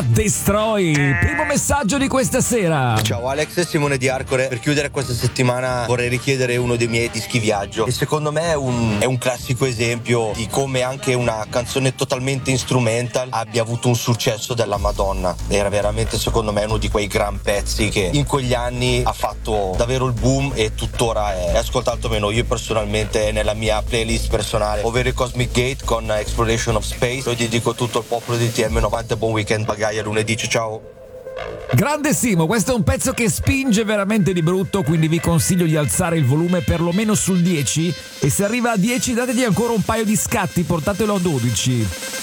era Destroy. Primo messaggio di questa sera. Ciao Alex, Simone di Arcore. Per chiudere questa settimana vorrei richiedere uno dei miei dischi viaggio e secondo me è un classico esempio di come anche una canzone totalmente instrumental abbia avuto un successo della Madonna. Era veramente secondo me uno di quei gran pezzi che in quegli anni ha fatto davvero il boom e tuttora è ascoltato meno. Io personalmente nella mia playlist personale, ovvero il Cosmic Gate con Exploration of Space, lo dedico tutto al popolo di TM90. Buon weekend, bagaia lunedì, ciao. Grande Simo, questo è un pezzo che spinge veramente di brutto, quindi vi consiglio di alzare il volume perlomeno sul 10 e se arriva a 10 dategli ancora un paio di scatti, portatelo a 12.